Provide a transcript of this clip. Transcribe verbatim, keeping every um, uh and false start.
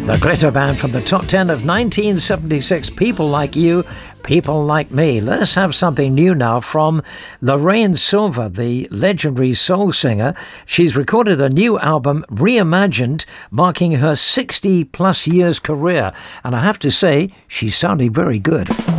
The Glitter Band from the top ten of nineteen seventy-six. People Like You, People Like Me. Let us have something new now from Lorraine Silver, the legendary soul singer. She's recorded a new album, Reimagined, marking her sixty plus years career. And I have to say, she's sounding very good.